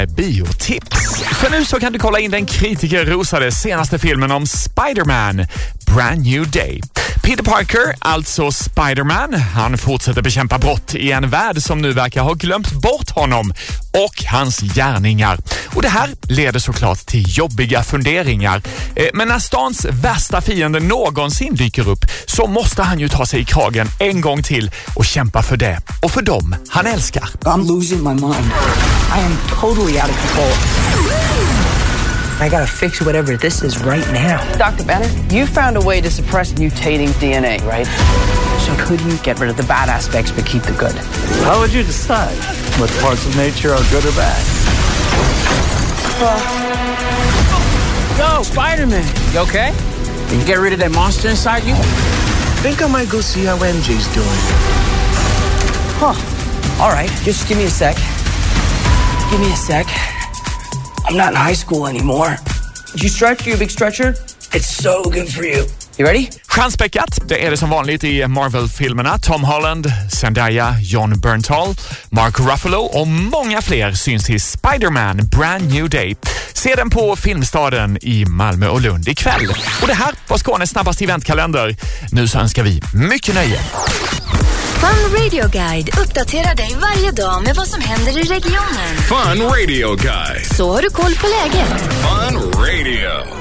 Biotips. För nu så kan du kolla in den kritikerrosade senaste filmen om Spider-Man, Brand New Day. Peter Parker, alltså Spider-Man, han fortsätter bekämpa brott i en värld som nu verkar ha glömt bort honom och hans gärningar. Och det här leder såklart till jobbiga funderingar. Men när stans värsta fiende någonsin dyker upp så måste han ju ta sig i kragen en gång till och kämpa för det och för dem han älskar. I'm losing my mind. I am totally out of control. I gotta fix whatever this is right now. Dr. Banner, you found a way to suppress mutating DNA, right? So could you get rid of the bad aspects but keep the good? How would you decide what parts of nature are good or bad? Yo, Spider-Man, you okay? Did you get rid of that monster inside you? Think I might go see how MJ's doing. Huh. All right, just give me a sec. Give me a sec. I'm not in high school anymore. Did you stretch? You a big stretcher? It's so good for you. You ready? Stjärnspäckat, det är det som vanligt i Marvel-filmerna. Tom Holland, Zendaya, Jon Bernthal, Mark Ruffalo och många fler syns i Spider-Man Brand New Day. Se den på Filmstaden i Malmö och Lund ikväll. Och det här var Skånes snabbaste eventkalender. Nu så önskar vi mycket nöje. Fun Radio Guide uppdaterar dig varje dag med vad som händer i regionen. Fun Radio Guide. Så har du koll på läget. Fun Radio.